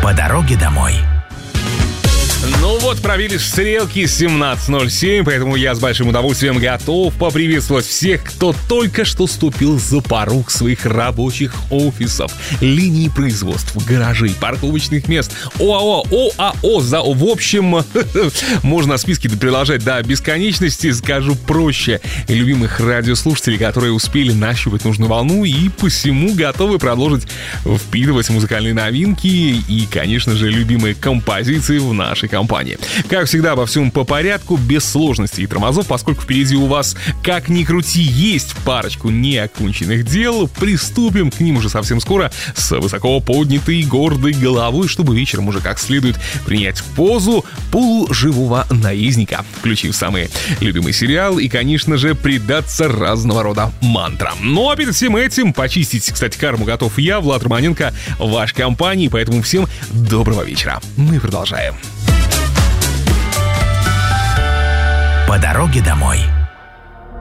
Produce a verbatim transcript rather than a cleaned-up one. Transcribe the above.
По дороге домой. Ну вот, пробили стрелки семнадцать ноль семь, поэтому я с большим удовольствием готов поприветствовать всех, кто только что ступил за порог своих рабочих офисов, линий производств, гаражей, парковочных мест, ОАО, ОАО, за, в общем, можно списки приложить до бесконечности, скажу проще, любимых радиослушателей, которые успели нащупать нужную волну и посему готовы продолжить впитывать музыкальные новинки и, конечно же, любимые композиции в нашей компании. Как всегда, обо всем по порядку, без сложностей и тормозов, поскольку впереди у вас, как ни крути, есть парочку неоконченных дел. Приступим к ним уже совсем скоро с высоко поднятой гордой головой, чтобы вечером уже как следует принять позу полуживого наездника, включив самые любимые сериалы и, конечно же, предаться разного рода мантрам. Ну а перед всем этим почистить, кстати, карму готов я, Влад Романенко, в вашей компании, поэтому всем доброго вечера. Мы продолжаем. По дороге домой.